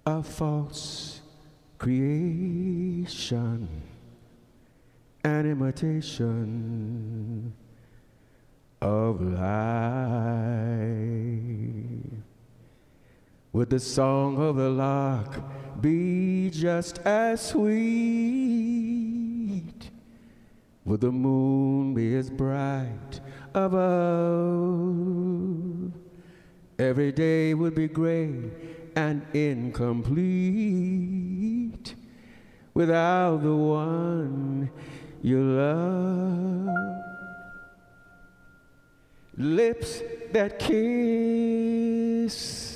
a false creation, an imitation of life. Would the song of the lark be just as sweet? Would the moon be as bright above? Every day would be gray and incomplete without the one you love. Lips that kiss